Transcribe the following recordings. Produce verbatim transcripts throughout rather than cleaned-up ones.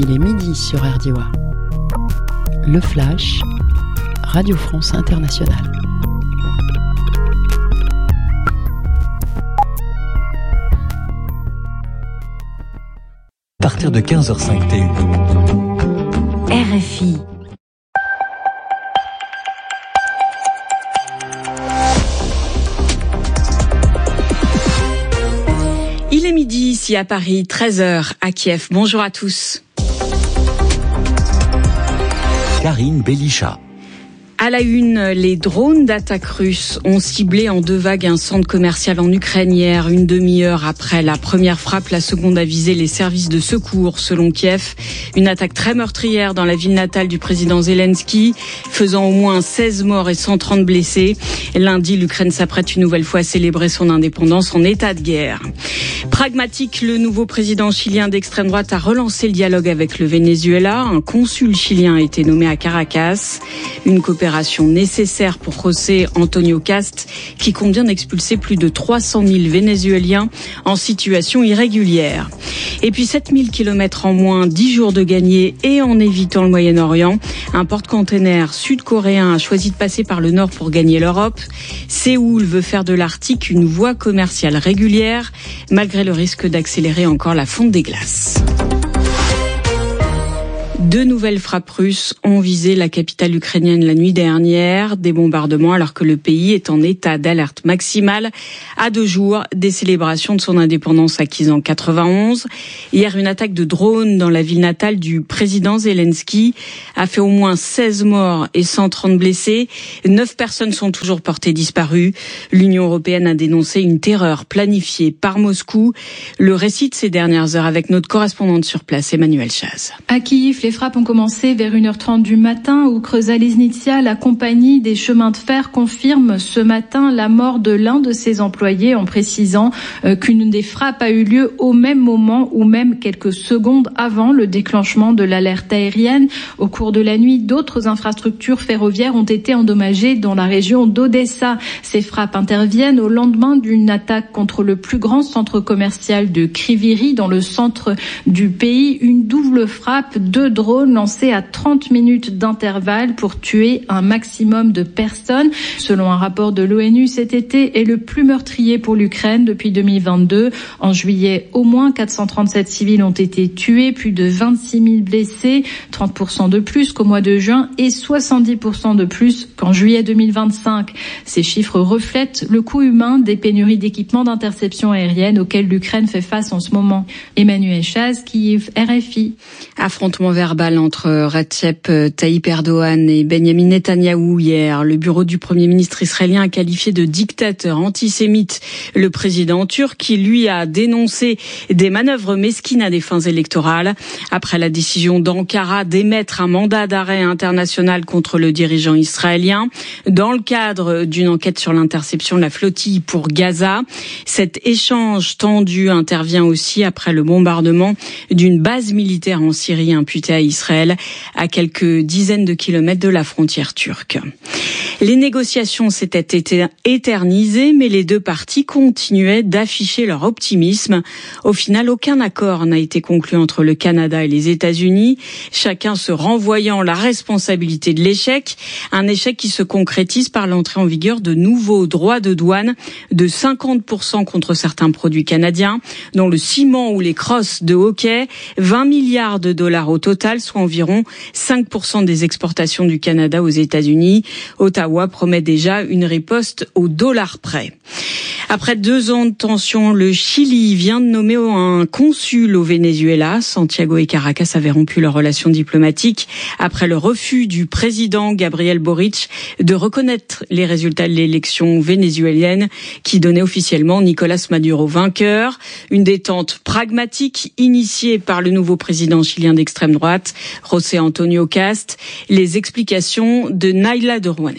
Il est midi sur R D O A. Le Flash, Radio France Internationale. À partir de quinze heures cinq T U. R F I. Il est midi ici à Paris, treize heures à Kiev. Bonjour à tous. Karine Belisha. À la une, les drones d'attaque russes ont ciblé en deux vagues un centre commercial en Ukraine hier, une demi-heure après la première frappe. La seconde a visé les services de secours, selon Kiev. Une attaque très meurtrière dans la ville natale du président Zelensky, faisant au moins seize morts et cent trente blessés. Lundi, l'Ukraine s'apprête une nouvelle fois à célébrer son indépendance en état de guerre. Pragmatique, le nouveau président chilien d'extrême droite a relancé le dialogue avec le Venezuela. Un consul chilien a été nommé à Caracas. Une coopération nécessaire pour José Antonio Cast, qui compte bien d'expulser plus de trois cent mille Vénézuéliens en situation irrégulière. Et puis sept mille kilomètres en moins, dix jours de gagné et en évitant le Moyen-Orient. Un porte-container sud-coréen a choisi de passer par le nord pour gagner l'Europe. Séoul veut faire de l'Arctique une voie commerciale régulière, malgré le risque d'accélérer encore la fonte des glaces. Deux nouvelles frappes russes ont visé la capitale ukrainienne la nuit dernière. Des bombardements alors que le pays est en état d'alerte maximale à deux jours des célébrations de son indépendance acquise en quatre-vingt-onze. Hier, une attaque de drone dans la ville natale du président Zelensky a fait au moins seize morts et cent trente blessés. Neuf personnes sont toujours portées disparues. L'Union européenne a dénoncé une terreur planifiée par Moscou. Le récit de ces dernières heures avec notre correspondante sur place, Emmanuel Chaz. À Kiev, les frappes ont commencé vers une heure trente du matin où Creusot-Lesnitsia, la compagnie des chemins de fer, confirme ce matin la mort de l'un de ses employés en précisant qu'une des frappes a eu lieu au même moment ou même quelques secondes avant le déclenchement de l'alerte aérienne. Au cours de la nuit, d'autres infrastructures ferroviaires ont été endommagées dans la région d'Odessa. Ces frappes interviennent au lendemain d'une attaque contre le plus grand centre commercial de Kryvyi dans le centre du pays. Une double frappe, deux drone lancé à trente minutes d'intervalle pour tuer un maximum de personnes. Selon un rapport de l'ONU, cet été est le plus meurtrier pour l'Ukraine depuis deux mille vingt-deux. En juillet, au moins quatre cent trente-sept civils ont été tués, plus de vingt-six mille blessés, trente pour cent de plus qu'au mois de juin et soixante-dix pour cent de plus qu'en juillet deux mille vingt-cinq. Ces chiffres reflètent le coût humain des pénuries d'équipements d'interception aérienne auxquelles l'Ukraine fait face en ce moment. Emmanuel Chaz, Kiev, R F I. Affrontement verbal entre Recep Tayyip Erdogan et Benyamin Netanyahou hier. Le bureau du Premier ministre israélien a qualifié de dictateur antisémite le président turc qui, lui, a dénoncé des manœuvres mesquines à des fins électorales. Après la décision d'Ankara d'émettre un mandat d'arrêt international contre le dirigeant israélien dans le cadre d'une enquête sur l'interception de la flottille pour Gaza. Cet échange tendu intervient aussi après le bombardement d'une base militaire en Syrie imputée à Israël, à quelques dizaines de kilomètres de la frontière turque. Les négociations s'étaient éternisées, mais les deux parties continuaient d'afficher leur optimisme. Au final, aucun accord n'a été conclu entre le Canada et les États-Unis, chacun se renvoyant la responsabilité de l'échec, un échec qui se concrétise par l'entrée en vigueur de nouveaux droits de douane de cinquante pour cent contre certains produits canadiens, dont le ciment ou les crosses de hockey, vingt milliards de dollars au total, soit environ cinq pour cent des exportations du Canada aux États-Unis. Ottawa promet déjà une riposte au dollar près. Après deux ans de tension, le Chili vient de nommer un consul au Venezuela. Santiago et Caracas avaient rompu leurs relations diplomatiques après le refus du président Gabriel Boric de reconnaître les résultats de l'élection vénézuélienne qui donnait officiellement Nicolás Maduro vainqueur. Une détente pragmatique initiée par le nouveau président chilien d'extrême droite, José Antonio Cast. Les explications de Naila Derouané.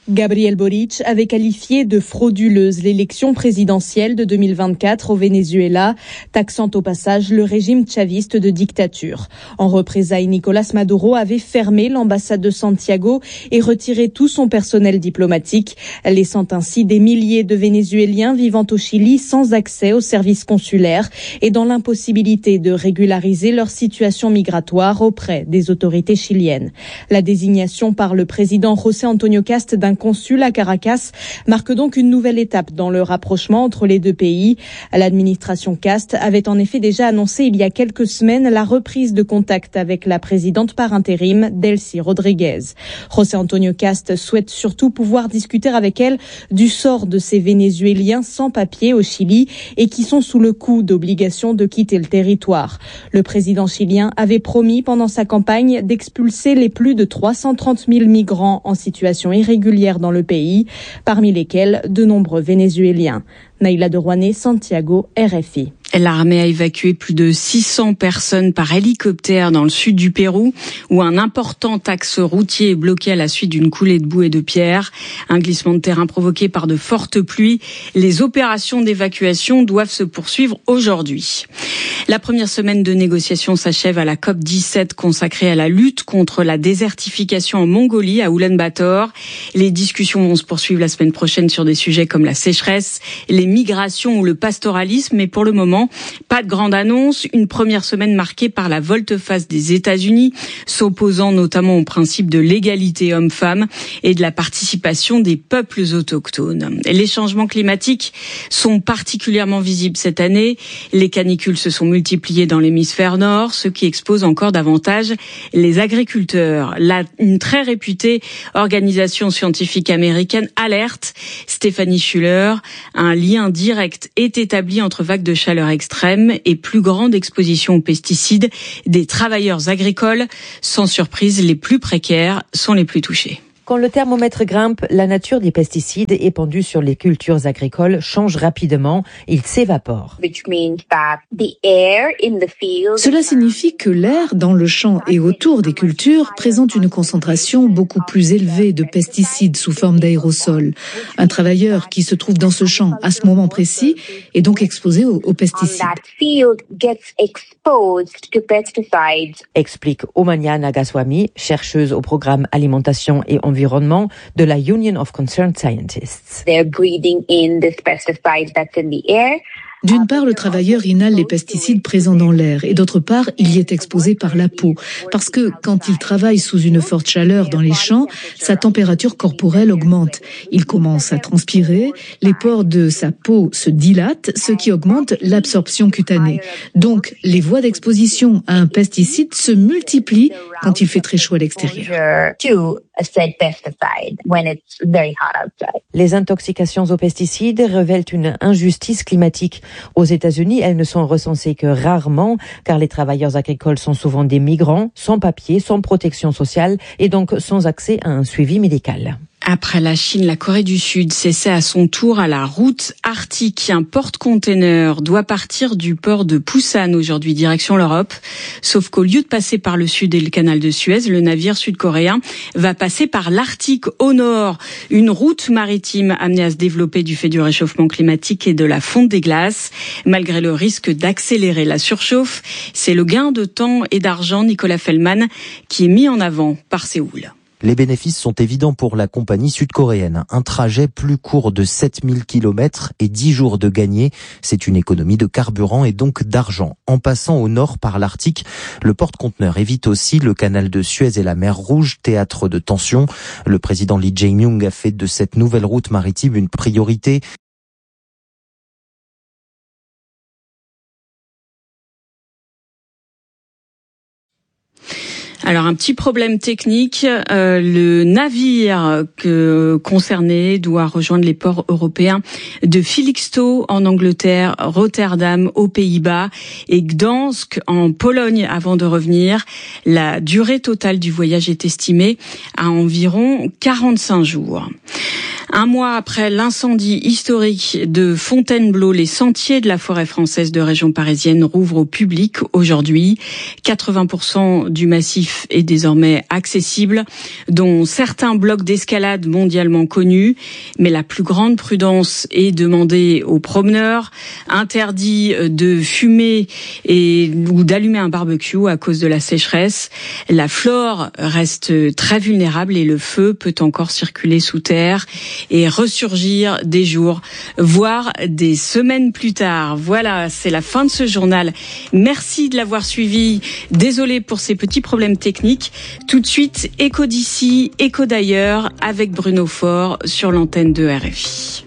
Gabriel Boric avait qualifié de frauduleuse l'élection présidentielle de deux mille vingt-quatre au Venezuela, taxant au passage le régime chaviste de dictature. En représailles, Nicolás Maduro avait fermé l'ambassade de Santiago et retiré tout son personnel diplomatique, laissant ainsi des milliers de Vénézuéliens vivant au Chili sans accès aux services consulaires et dans l'impossibilité de régulariser leur situation migratoire auprès des autorités chiliennes. La désignation par le président José Antonio Cast d'un consul à Caracas marque donc une nouvelle étape dans le rapprochement entre les deux pays. L'administration Cast avait en effet déjà annoncé il y a quelques semaines la reprise de contact avec la présidente par intérim, Delcy Rodriguez. José Antonio Cast souhaite surtout pouvoir discuter avec elle du sort de ces Vénézuéliens sans papier au Chili et qui sont sous le coup d'obligation de quitter le territoire. Le président chilien avait promis pendant sa campagne d'expulser les plus de trois cent trente mille migrants en situation irrégulière dans le pays, parmi lesquels de nombreux Vénézuéliens. Naïla de Rouanet, Santiago, R F I. L'armée a évacué plus de six cents personnes par hélicoptère dans le sud du Pérou, où un important axe routier est bloqué à la suite d'une coulée de boue et de pierres. Un glissement de terrain provoqué par de fortes pluies. Les opérations d'évacuation doivent se poursuivre aujourd'hui. La première semaine de négociation s'achève à la COP dix-sept consacrée à la lutte contre la désertification en Mongolie, à Oulan-Bator. Les discussions vont se poursuivre la semaine prochaine sur des sujets comme la sécheresse, les migrations ou le pastoralisme, mais pour le moment, pas de grande annonce. Une première semaine marquée par la volte-face des États-Unis, s'opposant notamment au principe de l'égalité homme-femme et de la participation des peuples autochtones. Les changements climatiques sont particulièrement visibles cette année. Les canicules se sont multipliées dans l'hémisphère nord, ce qui expose encore davantage les agriculteurs. La, une très réputée organisation scientifique américaine alerte, Stéphanie Schuller, un lien direct est établi entre vagues de chaleur extrême et plus grande exposition aux pesticides des travailleurs agricoles. Sans surprise, les plus précaires sont les plus touchés. Quand le thermomètre grimpe, la nature des pesticides épandus sur les cultures agricoles change rapidement, ils s'évaporent. Cela signifie que l'air dans le champ et autour des cultures présente une concentration beaucoup plus élevée de pesticides sous forme d'aérosols. Un travailleur qui se trouve dans ce champ à ce moment précis est donc exposé aux, aux pesticides. Explique Omania Nagaswamy, chercheuse au programme Alimentation et Environnement environnement de la Union of Concerned Scientists. They're breathing in this pesticide that's in the air. D'une part, le travailleur inhale les pesticides présents dans l'air et d'autre part, il y est exposé par la peau. Parce que quand il travaille sous une forte chaleur dans les champs, sa température corporelle augmente. Il commence à transpirer, les pores de sa peau se dilatent, ce qui augmente l'absorption cutanée. Donc, les voies d'exposition à un pesticide se multiplient quand il fait très chaud à l'extérieur. Les intoxications aux pesticides révèlent une injustice climatique. Aux États-Unis, elles ne sont recensées que rarement, car les travailleurs agricoles sont souvent des migrants, sans papier, sans protection sociale et donc sans accès à un suivi médical. Après la Chine, la Corée du Sud s'essaie à son tour à la route arctique. Un porte-container doit partir du port de Busan aujourd'hui direction l'Europe. Sauf qu'au lieu de passer par le sud et le canal de Suez, le navire sud-coréen va passer par l'Arctique au nord. Une route maritime amenée à se développer du fait du réchauffement climatique et de la fonte des glaces. Malgré le risque d'accélérer la surchauffe, c'est le gain de temps et d'argent, Nicolas Fellman, qui est mis en avant par Séoul. Les bénéfices sont évidents pour la compagnie sud-coréenne. Un trajet plus court de sept mille kilomètres et dix jours de gagné. C'est une économie de carburant et donc d'argent. En passant au nord par l'Arctique, le porte-conteneur évite aussi le canal de Suez et la mer Rouge, théâtre de tensions. Le président Lee Jae-myung a fait de cette nouvelle route maritime une priorité. Alors un petit problème technique, euh, le navire que, concerné doit rejoindre les ports européens de Felixstowe en Angleterre, Rotterdam aux Pays-Bas et Gdansk en Pologne avant de revenir. La durée totale du voyage est estimée à environ quarante-cinq jours. Un mois après l'incendie historique de Fontainebleau, les sentiers de la forêt française de région parisienne rouvrent au public aujourd'hui. quatre-vingts pour cent du massif est désormais accessible, dont certains blocs d'escalade mondialement connus. Mais la plus grande prudence est demandée aux promeneurs. Interdit de fumer et, ou d'allumer un barbecue à cause de la sécheresse. La flore reste très vulnérable et le feu peut encore circuler sous terre et ressurgir des jours, voire des semaines plus tard. Voilà, c'est la fin de ce journal. Merci de l'avoir suivi. Désolé pour ces petits problèmes techniques. Tout de suite, Écho d'ici, Écho d'ailleurs, avec Bruno Faure sur l'antenne de R F I.